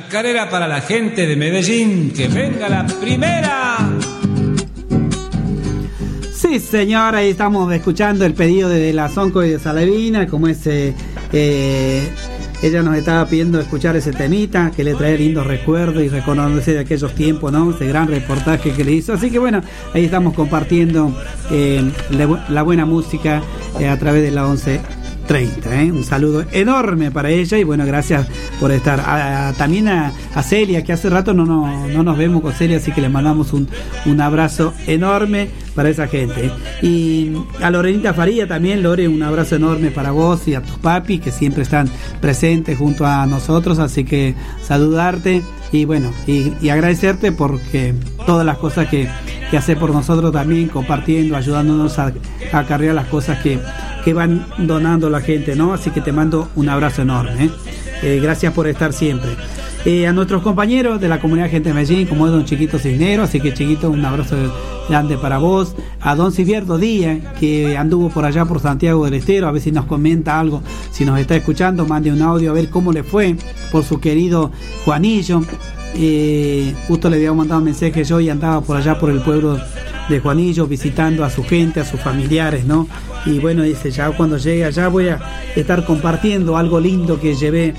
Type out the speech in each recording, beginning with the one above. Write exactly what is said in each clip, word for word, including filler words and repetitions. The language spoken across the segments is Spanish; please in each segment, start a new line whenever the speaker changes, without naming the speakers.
Chacarera para la gente de Medellín, que venga la primera.
Sí, señora, ahí estamos escuchando el pedido de la Sonco y de Salavina, como ese, eh, ella nos estaba pidiendo escuchar ese temita, que le trae lindos recuerdos y reconocerse de aquellos tiempos, ¿no? Ese gran reportaje que le hizo. Así que bueno, ahí estamos compartiendo eh, la, la buena música eh, a través de la once treinta, ¿eh? Un saludo enorme para ella y bueno, gracias por estar. A, a, también a, a Celia, que hace rato no, no, no nos vemos con Celia, así que le mandamos un, un abrazo enorme para esa gente, ¿eh? Y a Lorenita Faría también, Lore, un abrazo enorme para vos y a tus papis que siempre están presentes junto a nosotros, así que saludarte y bueno, y, y agradecerte porque todas las cosas que, que hace por nosotros también, compartiendo, ayudándonos a, a cargar las cosas que que van donando la gente, ¿no? Así que te mando un abrazo enorme, ¿eh? Eh, gracias por estar siempre. Eh, a nuestros compañeros de la comunidad Gente de Medellín, como es don Chiquito Cisneros, así que Chiquito, un abrazo grande para vos. A don Cibierto Díaz, que anduvo por allá por Santiago del Estero, a ver si nos comenta algo, si nos está escuchando, mande un audio a ver cómo le fue por su querido Juanillo. Eh, justo le había mandado un mensaje yo y andaba por allá por el pueblo de Juanillo visitando a su gente, a sus familiares, ¿no? Y bueno, dice, ya cuando llegue allá voy a estar compartiendo algo lindo que llevé,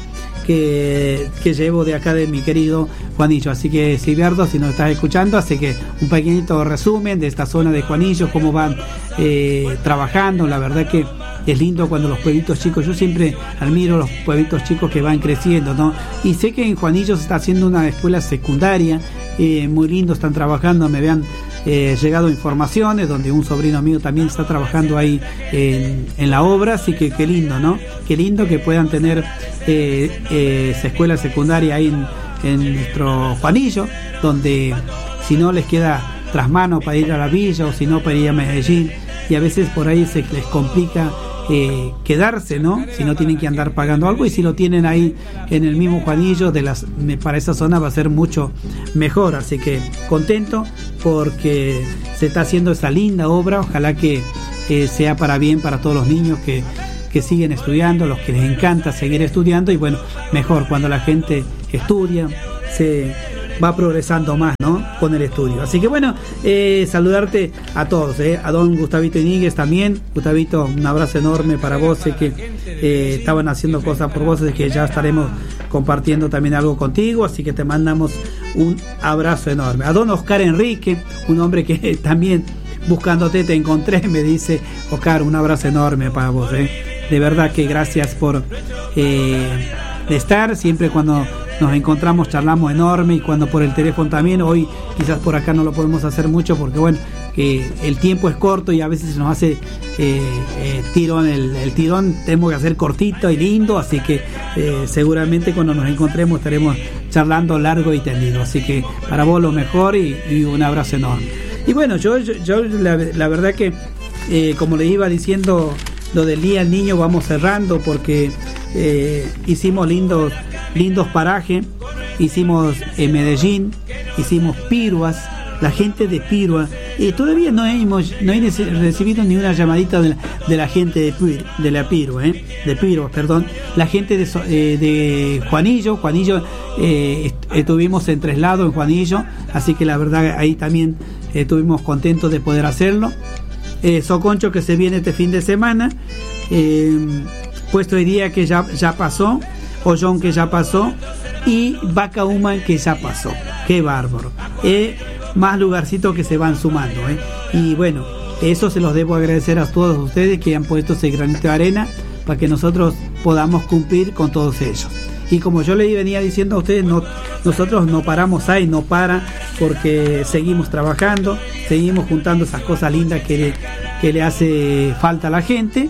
que, que llevo de acá de mi querido Juanillo. Así que Silberto, si nos estás escuchando, así que un pequeñito resumen de esta zona de Juanillo, cómo van eh, trabajando. La verdad que es lindo cuando los pueblitos chicos, yo siempre admiro los pueblitos chicos que van creciendo, ¿no? Y sé que en Juanillo se está haciendo una escuela secundaria, eh, muy lindo, están trabajando, me vean Eh, llegado informaciones donde un sobrino mío también está trabajando ahí en, en la obra, así que qué lindo, ¿no? Qué lindo que puedan tener eh, eh, esa escuela secundaria ahí en, en nuestro Juanillo, donde si no les queda tras mano para ir a la villa o si no para ir a Medellín, y a veces por ahí se les complica eh, quedarse, ¿no? Si no tienen que andar pagando algo, y si lo tienen ahí en el mismo Juanillo de las, para esa zona va a ser mucho mejor. Así que contento porque se está haciendo esa linda obra. Ojalá que eh, sea para bien para todos los niños que, que siguen estudiando, los que les encanta seguir estudiando, y bueno, mejor cuando la gente estudia, se va progresando más, ¿no? Con el estudio. Así que bueno, eh, saludarte a todos, ¿eh? A don Gustavito Iníguez también. Gustavito, un abrazo enorme para vos, sé que eh, estaban haciendo cosas por vos, así que ya estaremos compartiendo también algo contigo, así que te mandamos un abrazo enorme. A don Oscar Enrique, un hombre que también buscándote te encontré, me dice Oscar, un abrazo enorme para vos, ¿eh? De verdad que gracias por eh, estar siempre cuando nos encontramos, charlamos enorme, y cuando por el teléfono también. Hoy quizás por acá no lo podemos hacer mucho porque bueno, que el tiempo es corto y a veces se nos hace eh, eh, tirón, el, el tirón tenemos que hacer cortito y lindo, así que eh, seguramente cuando nos encontremos estaremos charlando largo y tendido. Así que para vos lo mejor y, y un abrazo enorme. Y bueno, yo, yo, yo la, la verdad que eh, como le iba diciendo, lo del Día del Niño vamos cerrando porque eh, hicimos lindos lindos parajes, hicimos en Medellín, hicimos Piruas, la gente de Pirua, eh, todavía no hemos no he recibido ni una llamadita de la, de la gente de, Pir, de la Pirua, eh, de Pirua, perdón, la gente de, eh, de Juanillo, Juanillo eh, est- estuvimos en traslado en Juanillo, así que la verdad ahí también eh, estuvimos contentos de poder hacerlo. Eh, Soconcho que se viene este fin de semana, eh, Puesto de Día que ya, ya pasó, Ollón que ya pasó y Vaca Human que ya pasó. Qué bárbaro. Eh, más lugarcitos que se van sumando. Eh. Y bueno, eso se los debo agradecer a todos ustedes que han puesto ese granito de arena para que nosotros podamos cumplir con todos ellos. Y como yo le venía diciendo a ustedes, no, nosotros no paramos ahí, no para, porque seguimos trabajando, seguimos juntando esas cosas lindas que le, que le hace falta a la gente.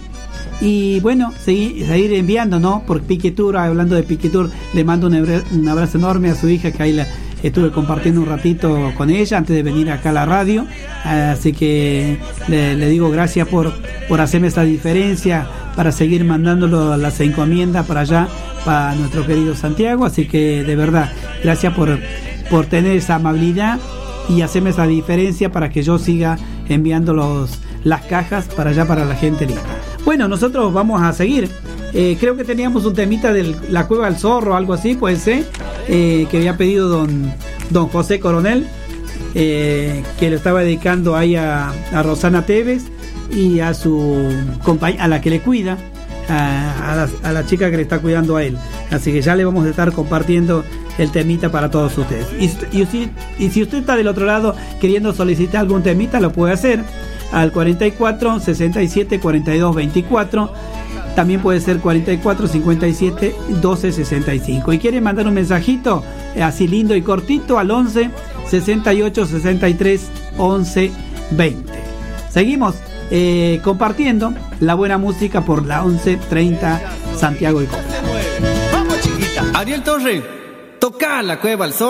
Y bueno, seguir, seguir enviando, ¿no? Por Piquetur, hablando de Piquetur, le mando un, un abrazo enorme a su hija, que ahí la estuve compartiendo un ratito con ella antes de venir acá a la radio. Así que le, le digo gracias por, por hacerme esta diferencia para seguir mandándolo a las encomiendas para allá, para nuestro querido Santiago. Así que de verdad, gracias por, por tener esa amabilidad y hacerme esa diferencia para que yo siga enviando los, las cajas para allá, para la gente linda. Bueno, nosotros vamos a seguir. Eh, creo que teníamos un temita de la Cueva del Zorro, algo así, puede ser. eh, que había pedido don, don José Coronel, eh, que lo estaba dedicando ahí a, a Rosana Tevez y a su compañera, a la que le cuida, a, a, la, a la chica que le está cuidando a él. Así que ya le vamos a estar compartiendo el temita para todos ustedes. Y, y, si, y si usted está del otro lado queriendo solicitar algún temita, lo puede hacer al cuarenta y cuatro, sesenta y siete, cuarenta y dos, veinticuatro. También puede ser cuarenta y cuatro, cincuenta y siete, doce, sesenta y cinco. Y quiere mandar un mensajito así lindo y cortito al once, sesenta y ocho, sesenta y tres, once, veinte. Seguimos eh, compartiendo la buena música por la once treinta Santiago y Costa.
Ariel Torre, toca la Cueva al Sol.